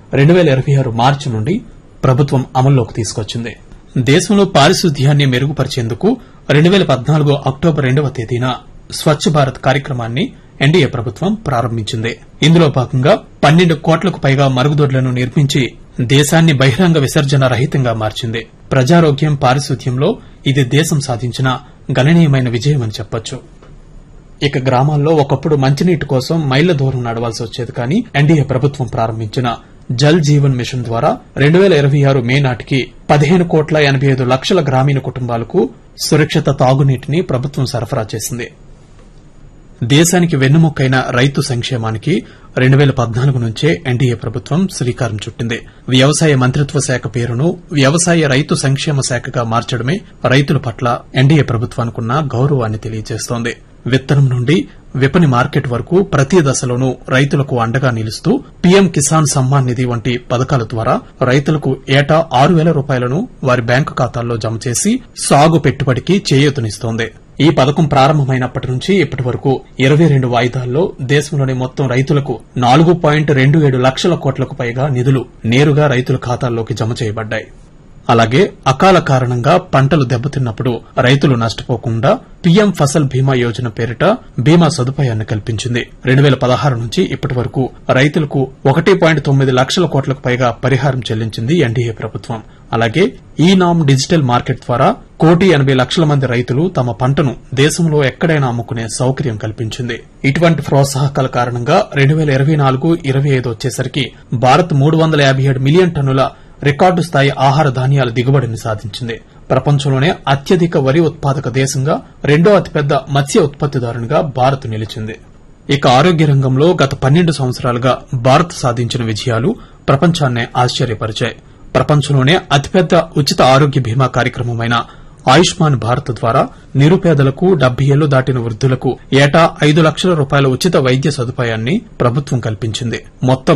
2026 మార్చి నుండి ప్రభుత్వం అమల్లోకి తీసుకొచ్చింది. దేశంలో పారిశుద్ధ్యాన్ని మెరుగుపరిచేందుకు 2014 అక్టోబర్ 2వ తేదీన స్వచ్ఛ భారత్ కార్యక్రమాన్ని ఎన్డీఏ ప్రభుత్వం ప్రారంభించింది. ఇందులో భాగంగా 12 కోట్లకు పైగా మరుగుదొడ్లను నిర్మించి దేశాన్ని బహిరంగ విసర్జన రహితంగా మార్చింది. ప్రజారోగ్యం, పారిశుద్ధ్యంలో ఇది దేశం సాధించిన గణనీయమైన విజయమని చెప్పొచ్చు. ఇక గ్రామాల్లో ఒకప్పుడు మంచినీటి కోసం మైళ్ల దూరం నడవాల్సి వచ్చేది. కానీ ఎన్డీఏ ప్రభుత్వం ప్రారంభించిన జల్ జీవన్ మిషన్ ద్వారా 2026 మే నాటికి 15,85,00,000 గ్రామీణ కుటుంబాలకు సురక్షిత తాగునీటిని ప్రభుత్వం సరఫరా చేసింది. దేశానికి వెన్నుముక్కైన రైతు సంక్షేమానికి 2014 నుంచే ఎన్డీఏ ప్రభుత్వం శ్రీకారం చుట్టింది. వ్యవసాయ మంత్రిత్వ శాఖ పేరును వ్యవసాయ రైతు సంక్షేమ శాఖగా మార్చడమే రైతుల పట్ల ఎన్డీఏ ప్రభుత్వానికున్న గౌరవాన్ని తెలియజేస్తోంది. విత్తనం నుండి విపణి మార్కెట్ వరకు ప్రతి దశలోనూ రైతులకు అండగా నిలుస్తూ పీఎం కిసాన్ సమ్మాన్ నిధి వంటి పథకాల ద్వారా రైతులకు ఏటా 6,000 రూపాయలను వారి బ్యాంకు ఖాతాల్లో జమ చేసి సాగు పెట్టుబడికి చేయూతనిస్తోంది. ఈ పథకం ప్రారంభమైనప్పటి నుంచి ఇప్పటి వరకు 22 వాయిదాల్లో దేశంలోని మొత్తం రైతులకు 4.27 లక్షల కోట్లకు పైగా నిధులు నేరుగా రైతుల ఖాతాల్లోకి జమ చేయబడ్డాయి. అలాగే అకాల కారణంగా పంటలు దెబ్బతిన్నప్పుడు రైతులు నష్టపోకుండా పీఎం ఫసల్ బీమా యోజన పేరిట బీమా సదుపాయాన్ని కల్పించింది. 2016 నుంచి ఇప్పటి వరకు రైతులకు 1.9 లక్షల కోట్లకు పైగా పరిహారం చెల్లించింది ఎన్డీఏ ప్రభుత్వం. అలాగే ఈ నామ్ డిజిటల్ మార్కెట్ ద్వారా 1,80,00,000 మంది రైతులు తమ పంటను దేశంలో ఎక్కడైనా అమ్ముకునే సౌకర్యం కల్పించింది. ఇటువంటి ప్రోత్సాహకాల కారణంగా 2024-25 వచ్చేసరికి భారత్ 357 మిలియన్ టన్నుల రికార్డు స్థాయి ఆహార ధాన్యాల దిగుబడిని సాధించింది. ప్రపంచంలోనే అత్యధిక వరి ఉత్పాదక దేశంగా, రెండో అతిపెద్ద మత్స్య ఉత్పత్తిదారునిగా భారత్ నిలిచింది. ఇక ఆరోగ్య రంగంలో గత 12 సంవత్సరాలుగా భారత్ సాధించిన విజయాలు ప్రపంచాన్నే ఆశ్చర్యపరిచాయి. ప్రపంచంలోనే అతిపెద్ద ఉచిత ఆరోగ్య బీమా కార్యక్రమమైన ఆయుష్మాన్ భారత్ ద్వారా నిరుపేదలకు, 70 ఏళ్లు దాటిన వృద్దులకు ఏటా 5 లక్షల రూపాయల ఉచిత వైద్య సదుపాయాన్ని ప్రభుత్వం కల్పించింది. మొత్తం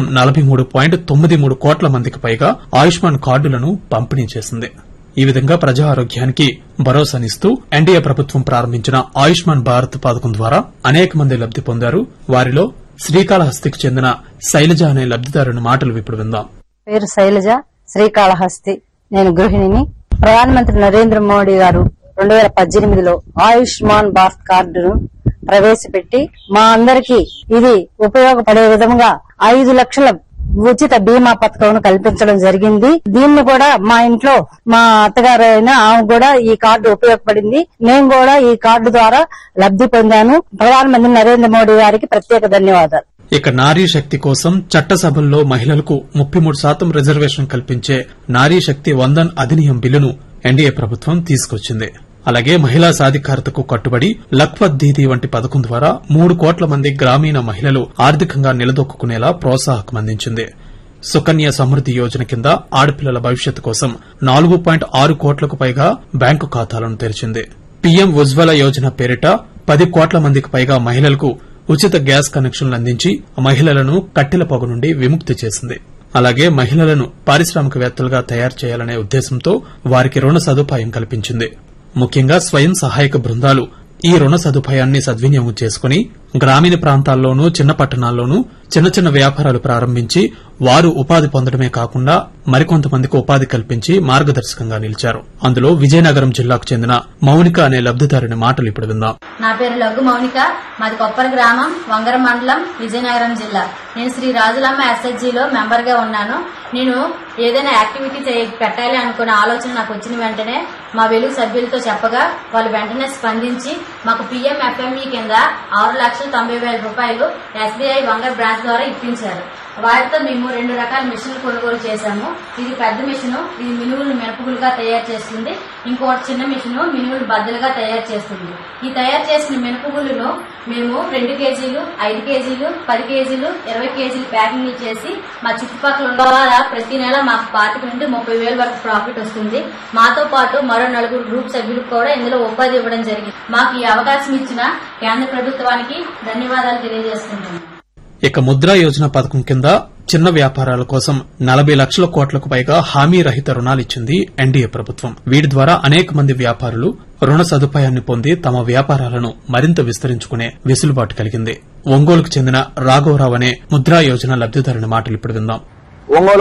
43.93 కోట్ల మందికి పైగా ఆయుష్మాన్ కార్డులను పంపిణీ చేసింది. ఈ విధంగా ప్రజా ఆరోగ్యానికి భరోసానిస్తూ ఎన్డీఏ ప్రభుత్వం ప్రారంభించిన ఆయుష్మాన్ భారత్ పథకం ద్వారా అనేక మంది లబ్ది పొందారు. వారిలో శ్రీకాళహస్తికి చెందిన శైలజ అనే లబ్దిదారుని మాటలు ఇప్పుడు విందాం. పేరు శైలజ, శ్రీకాళహస్తి. నేను గృహిణిని. ప్రధానమంత్రి నరేంద్ర మోడీ గారు 2018లో ఆయుష్మాన్ భారత్ కార్డును ప్రవేశపెట్టి మా అందరికీ ఇది ఉపయోగపడే విధంగా 5 లక్షల ఉచిత బీమా పథకం కల్పించడం జరిగింది. దీన్ని కూడా మా ఇంట్లో మా అత్తగారు అయినా ఆమె కూడా ఈ కార్డు ఉపయోగపడింది. నేను కూడా ఈ కార్డు ద్వారా లబ్ది పొందాను. ప్రధానమంత్రి నరేంద్ర మోడీ గారికి ప్రత్యేక ధన్యవాదాలు. ఇక నారీ శక్తి కోసం చట్టసభల్లో మహిళలకు 33% రిజర్వేషన్ కల్పించే నారీ శక్తి వందన్ అధినియం బిల్లును ఎన్డీఏ ప్రభుత్వం తీసుకొచ్చింది. అలాగే మహిళా సాధికారతకు కట్టుబడి లఖ్పత్ దీదీ వంటి పథకం ద్వారా 3 కోట్ల మంది గ్రామీణ మహిళలు ఆర్థికంగా నిలదొక్కునేలా ప్రోత్సాహకం అందించింది. సుకన్య సమృద్ది యోజన కింద ఆడపిల్లల భవిష్యత్తు కోసం 4.6 కోట్లకు పైగా బ్యాంకు ఖాతాలను తెరిచింది. పీఎం ఉజ్వల యోజన పేరిట 10 కోట్ల మందికి పైగా మహిళలకు ఉచిత గ్యాస్ కనెక్షన్లు అందించి మహిళలను కట్టెల పొగ నుండి విముక్తి చేసింది. అలాగే మహిళలను పారిశ్రామికవేత్తలుగా తయారు చేయాలనే ఉద్దేశంతో వారికి రుణ సదుపాయం కల్పించింది. ముఖ్యంగా స్వయం సహాయక బృందాలు ఈ రుణ సదుపాయాన్ని సద్వినియోగం చేసుకుని గ్రామీణ ప్రాంతాల్లోనూ, చిన్న పట్టణాల్లోనూ చిన్న చిన్న వ్యాపారాలు ప్రారంభించి వారు ఉపాధి పొందడమే కాకుండా మరికొంతమందికి ఉపాధి కల్పించి మార్గదర్శకంగా నిలిచారు. అందులో విజయనగరం జిల్లాకు చెందిన మౌనిక అనే లబ్దిదారుని మాటలు ఇప్పుడు విందాం. నా పేరు లగ్గు మౌనిక. మాది కొప్పర గ్రామం, వంగర మండలం, విజయనగరం జిల్లా. నేను శ్రీ రాజులమ్మ ఎస్హెచ్జిలో మెంబర్ గా ఉన్నాను. నేను ఏదైనా యాక్టివిటీ పెట్టాలి అనుకునే ఆలోచన నాకు వచ్చిన వెంటనే మా వెలుగు సభ్యులతో చెప్పగా వాళ్ళు వెంటనే స్పందించి మాకు పీఎం ఎఫ్ఎంఈ కింద 6,90,000 రూపాయలు ఎస్బీఐ వంగర్ బ్రాంచ్ ద్వారా ఇప్పించారు. వాటితో మేము 2 రకాల మిషన్లు కొనుగోలు చేశాము. ఇది పెద్ద మిషను, ఇది మినువులు మినపగులుగా తయారు చేస్తుంది. ఇంకోటి చిన్న మిషను మినువులు బద్దలుగా తయారు చేస్తుంది. ఈ తయారు చేసిన మినపగులను మేము 2 కేజీలు, 5 కేజీలు, 10 కేజీలు, 20 కేజీలు ప్యాకింగ్ చేసి మా చుట్టుపక్కల ఉన్న ప్రతి నెల మాకు 25,000 నుండి 30,000 వరకు ప్రాఫిట్ వస్తుంది. మాతో పాటు మరో 4 గ్రూప్ సభ్యులకు కూడా ఇందులో ఉపాధి ఇవ్వడం జరిగింది. మాకు ఈ అవకాశం ఇచ్చిన కేంద్ర ప్రభుత్వానికి ధన్యవాదాలు తెలియజేస్తున్నాను. ఇక ముద్రా యోజన పథకం కింద చిన్న వ్యాపారాల కోసం 40 లక్షల కోట్లకు పైగా హామీ రహిత రుణాలిచ్చింది ఎన్డీఏ ప్రభుత్వం. వీటి ద్వారా అనేక మంది వ్యాపారులు రుణ సదుపాయాన్ని పొంది తమ వ్యాపారాలను మరింత విస్తరించుకునే వెసులుబాటు కలిగింది. ఒంగోలుకు చెందిన రాఘవరావు అనే ముద్రా యోజన లబ్దిదారుని మాటలు ఇప్పుడు విందాం.